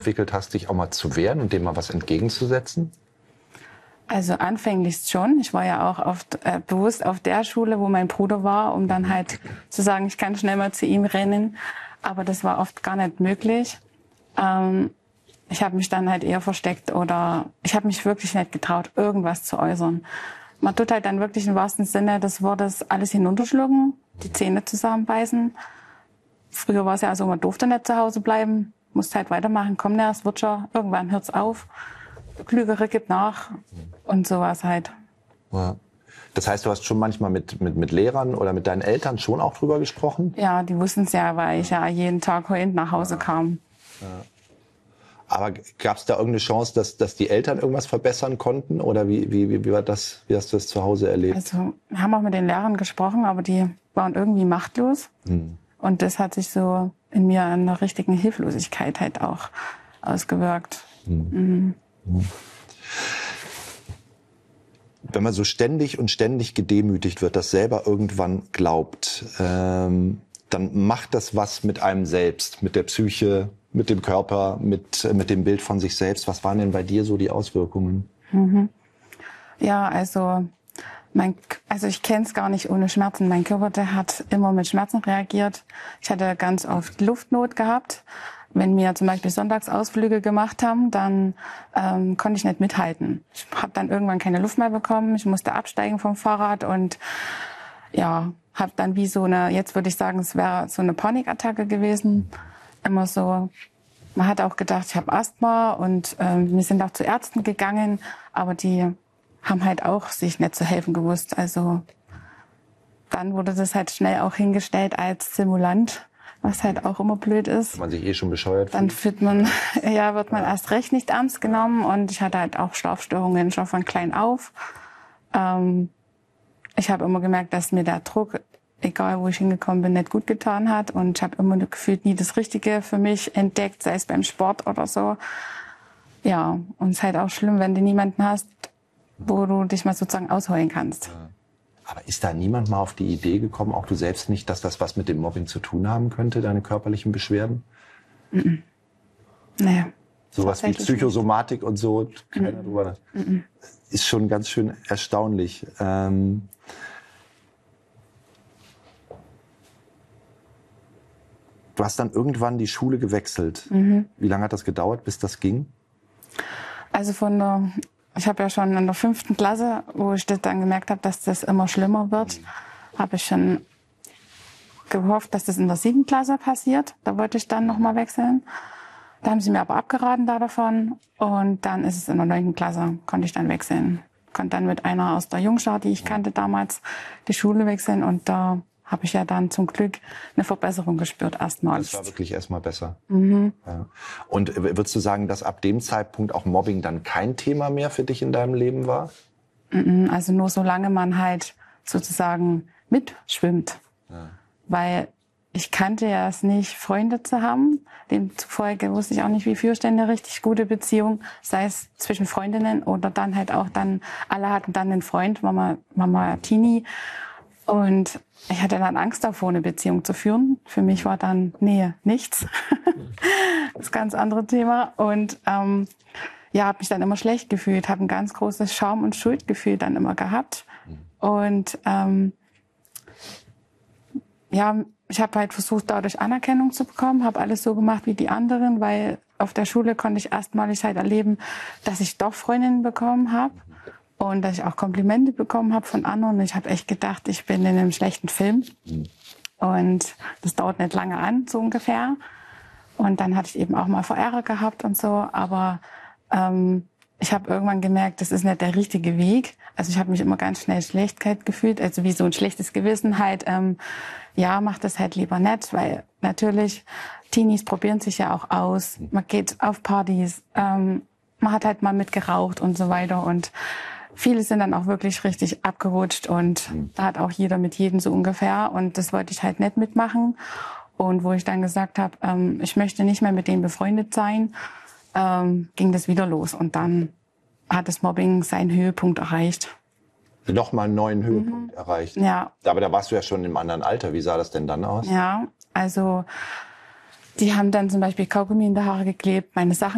entwickelt hast, dich auch mal zu wehren und dem mal was entgegenzusetzen? Also anfänglich schon. Ich war ja auch bewusst auf der Schule, wo mein Bruder war, um dann halt zu sagen, ich kann schnell mal zu ihm rennen. Aber das war oft gar nicht möglich. Ich habe mich dann halt eher versteckt oder ich habe mich wirklich nicht getraut, irgendwas zu äußern. Man tut halt dann wirklich im wahrsten Sinne des Wortes alles hinunterschlucken, die Zähne zusammenbeißen. Früher war es ja so, man durfte nicht zu Hause bleiben, musste halt weitermachen, komm näher, es wird schon, irgendwann hört's auf. Der Klügere gibt nach und sowas halt. Ja. Das heißt, du hast schon manchmal mit Lehrern oder mit deinen Eltern schon auch drüber gesprochen? Ja, die wussten es ja, weil ich ja jeden Tag heulend nach Hause kam. Ja. Aber gab es da irgendeine Chance, dass die Eltern irgendwas verbessern konnten? Oder wie war das? Wie hast du das zu Hause erlebt? Also wir haben auch mit den Lehrern gesprochen, aber die waren irgendwie machtlos. Und das hat sich so in mir an einer richtigen Hilflosigkeit halt auch ausgewirkt. Wenn man so ständig gedemütigt wird, das selber irgendwann glaubt, dann macht das was mit einem selbst, mit der Psyche, mit dem Körper, mit dem Bild von sich selbst. Was waren denn bei dir so die Auswirkungen? Ja, also ich kenne es gar nicht ohne Schmerzen. Mein Körper, der hat immer mit Schmerzen reagiert. Ich hatte ganz oft Luftnot gehabt. Wenn wir zum Beispiel Sonntagsausflüge gemacht haben, dann konnte ich nicht mithalten. Ich habe dann irgendwann keine Luft mehr bekommen. Ich musste absteigen vom Fahrrad und ja, habe dann wie so eine, jetzt würde ich sagen, es wäre so eine Panikattacke gewesen. Immer so, man hat auch gedacht, ich habe Asthma und wir sind auch zu Ärzten gegangen, aber die haben halt auch sich nicht zu helfen gewusst. Also dann wurde das halt schnell auch hingestellt als Simulant, was halt auch immer blöd ist. Wenn man sich schon bescheuert dann fühlt. wird man erst recht nicht ernst genommen und ich hatte halt auch Schlafstörungen schon von klein auf. Ich habe immer gemerkt, dass mir der Druck, egal wo ich hingekommen bin, nicht gut getan hat und ich habe immer gefühlt nie das Richtige für mich entdeckt, sei es beim Sport oder so. Ja, und es ist halt auch schlimm, wenn du niemanden hast, wo du dich mal sozusagen ausheulen kannst. Aber ist da niemand mal auf die Idee gekommen, auch du selbst nicht, dass das was mit dem Mobbing zu tun haben könnte, deine körperlichen Beschwerden? Nee. Sowas wie Psychosomatik und so, keiner drüber. Ist schon ganz schön erstaunlich. Du hast dann irgendwann die Schule gewechselt. Wie lange hat das gedauert, bis das ging? Also ich habe ja schon in der 5. Klasse, wo ich das dann gemerkt habe, dass das immer schlimmer wird, habe ich schon gehofft, dass das in der 7. Klasse passiert. Da wollte ich dann nochmal wechseln. Da haben sie mir aber abgeraten davon. Und dann ist es in der 9. Klasse, konnte ich dann wechseln. Konnte dann mit einer aus der Jungschar, die ich kannte damals, die Schule wechseln. Und da habe ich ja dann zum Glück eine Verbesserung gespürt erstmals. Das war wirklich erstmal besser. Ja. Und würdest du sagen, dass ab dem Zeitpunkt auch Mobbing dann kein Thema mehr für dich in deinem Leben war? Also nur solange man halt sozusagen mitschwimmt. Ja. Weil ich kannte ja es nicht, Freunde zu haben. Demzufolge wusste ich auch nicht, wie führe ich denn eine richtig gute Beziehung, sei es zwischen Freundinnen oder dann halt auch alle hatten dann einen Freund, Mama Tini. Und ich hatte dann Angst davor, eine Beziehung zu führen. Für mich war dann Nähe nichts. Das ist ein ganz anderes Thema. Und habe mich dann immer schlecht gefühlt, habe ein ganz großes Scham- und Schuldgefühl dann immer gehabt. Und ich habe halt versucht, dadurch Anerkennung zu bekommen, habe alles so gemacht wie die anderen, weil auf der Schule konnte ich erstmalig halt erleben, dass ich doch Freundinnen bekommen habe. Und dass ich auch Komplimente bekommen habe von anderen. Ich habe echt gedacht, ich bin in einem schlechten Film. Und das dauert nicht lange an, so ungefähr. Und dann hatte ich eben auch mal Verehrer gehabt und so. Aber ich habe irgendwann gemerkt, das ist nicht der richtige Weg. Also ich habe mich immer ganz schnell schlecht gefühlt. Also wie so ein schlechtes Gewissen halt. Mach das halt lieber nicht. Weil natürlich, Teenies probieren sich ja auch aus. Man geht auf Partys. Man hat halt mal mitgeraucht und so weiter. Und viele sind dann auch wirklich richtig abgerutscht und da hat auch jeder mit jedem so ungefähr und das wollte ich halt nicht mitmachen. Und wo ich dann gesagt habe, ich möchte nicht mehr mit denen befreundet sein, ging das wieder los und dann hat das Mobbing seinen Höhepunkt erreicht. Nochmal einen neuen Höhepunkt erreicht? Ja. Aber da warst du ja schon im anderen Alter. Wie sah das denn dann aus? Ja, also die haben dann zum Beispiel Kaugummi in die Haare geklebt, meine Sachen